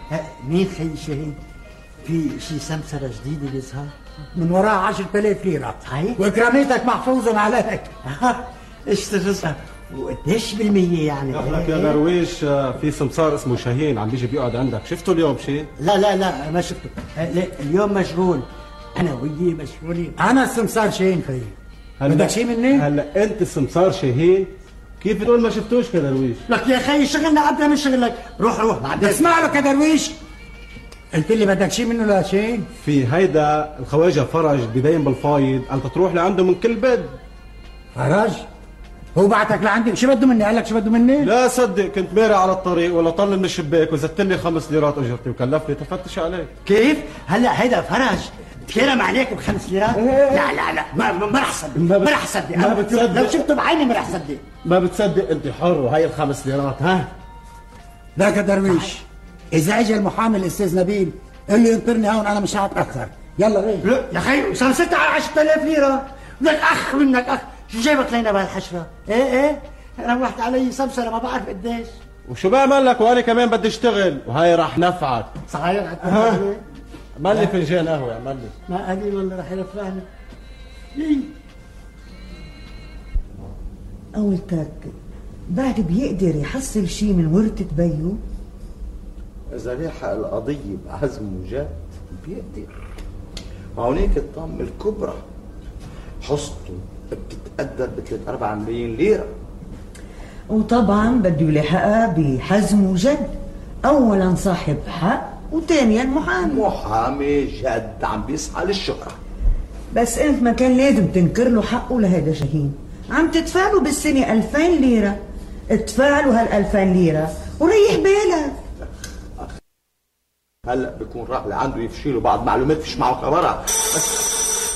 مين خي شاهين؟ في شي سمسرة جديدة بيظهر؟ من وراها 10,000 ليرة. صحيح؟ وإكراميتك محفوظة عليك. اشتغلها. وقديش بالمية يعني؟ لك يا درويش، في سمسار اسمه شاهين عم بيجي بيقعد عندك، شفته اليوم شيء؟ لا ما شفته. اليوم مشغول، أنا وياه مشغولين. أنا السمسار شاهين خيي. بدك شيء مني؟ هلا أنت السمسار شاهين؟ كيف بتقول ما شفتوش كدرويش؟ لك يا خي شغلنا أبدا من شغلك. روح بعدين. اسمع له كدرويش. قلت لي بدك شيء منه لا شيء؟ في هيدا الخواجة فرج بدين بالفايض، أنت تروح لعنده من كل بد. فرج؟ هو بعتك لعندي؟ شو بده مني؟ قال لك شو بده مني؟ لا صدق، كنت مارع على الطريق ولا طل من الشباك وزدت لي 5 ليرات اجرتي وكلفني تفتش عليك. كيف؟ هلا هيدا فرج تكرم عليك ب5 ليرات؟ لا ما رح صدق. ما رح صدق. ما بتصدق. لو شفته بعيني ما رح صدق. ما بتصدق؟ انت حر، وهي ال5 ليرات. ها لك يا درويش، اذا اجى المحامي الاستاذ نبيل قل له ينطرني هون، انا مش هتاخر. يلا غير. لا يا خي صار 6 على 10,000 ليره. بدك اخ منك اخ. شو جايبك لينا بهالحشره؟ ايه روحت علي سمسره ما بعرف قديش. وشو بعمل لك وانا كمان بدي اشتغل، وهي رح نفعك. صحيح. عمل لي فنجان قهوه. عمل لي. ما قليل والله رح يرفعني. ليه؟ قولتك بعد بيقدر يحصل شي من ورثة بيو؟ إذا لحق القضية بعزم وجد بيقدر. هونيك الطامة الكبرى حصته بتتقدر ب3-4 ملايين ليرة. وطبعا بده يلحقها بحزم وجد. أولا صاحب حق، وثانيا محامي جد عم بيسعى للشهرة. بس انت ما كان لازم تنكر له حقه لهيدا شاهين. عم تدفع له بالسنة 2000 ليرة. ادفع له هال2000 ليرة وريح بالك. هلا بكون راح لعنده يفشيله بعض معلومات فيش معه خبرها. بس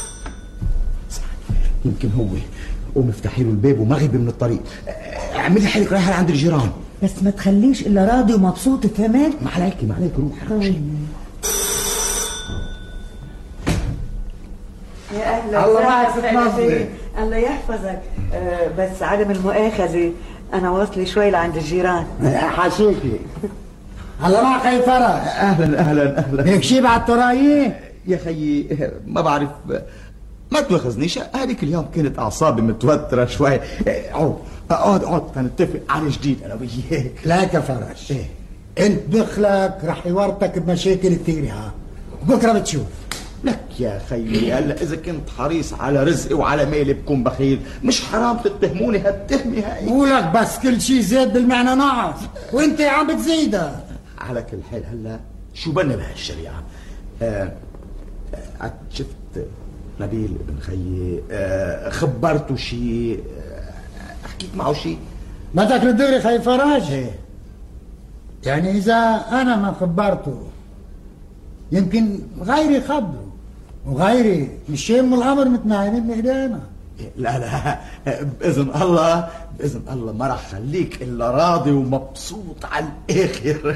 يمكن هو قوم افتحي له الباب ومغيب من الطريق. اعملي حالك رايحه لعند الجيران. بس ما تخليش الا راضي ومبسوط. فهمت؟ ما عليك روح. يا اهلا. الله معك ست. الله يحفظك. بس عدم المؤاخذة، انا واصله شوي لعند الجيران. حاشيكي. الله معك خي فرج. اهلا. هيك شي بعد ترايين؟ يا خيي ما بعرف، ما تواخذنيش، هذيك اليوم كانت اعصابي متوتره شوي. اقعد تنتفق على جديد انا وياك. لا يا فرج. انت دخلك رح يورطك بمشاكل كثير. بكره بتشوف. لك يا خيي هلا اذا كنت حريص على رزقي وعلى مالي بكون بخيل، مش حرام تتهموني هالتهمه هاي. ولك بس كل شيء زاد بالمعنى نقص، وانت عم بتزيدها. على كل حال هلا شو بنا بهالشريعه؟ شفت نبيل ابن خيي؟ خبرته شيء؟ حكيت معه شيء؟ بدك الدغري خي فرج؟ يعني اذا انا ما خبرته يمكن غيري خبره، وغيري مش يهم الامر متنايمين بايدينا. لا باذن الله ما راح خليك الا راضي ومبسوط على الاخر.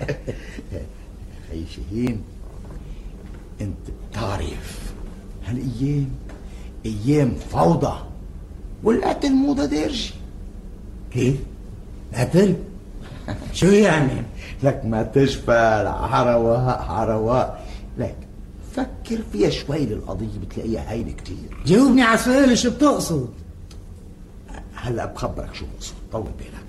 خي شاهين، انت بتعرف هالايام ايام فوضى، والقتل موضه دارجه. كيف؟ قتل؟ شو يعني؟ لك ما تشفى عرواء. لك فكر فيها شوي للقضية بتلاقيها هين كتير. جاوبني على سؤالي، شو بتقصد؟ هلا بخبرك شو بقصد، طول بالك.